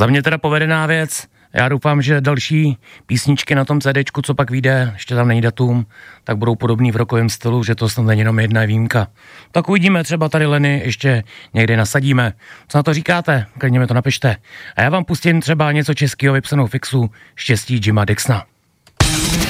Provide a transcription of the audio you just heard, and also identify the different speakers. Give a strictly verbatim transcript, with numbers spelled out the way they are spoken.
Speaker 1: Za mě teda povedená věc. Já doufám, že další písničky na tom CDčku, co pak vyjde, ještě tam není datum, tak budou podobný v rockovém stylu, že to snad není jenom jedna výjimka. Tak uvidíme, třeba tady Leny ještě někdy nasadíme. Co na to říkáte? Klidně mi to napište. A já vám pustím třeba něco českého vypsanou fixu Štěstí Jima Dixna.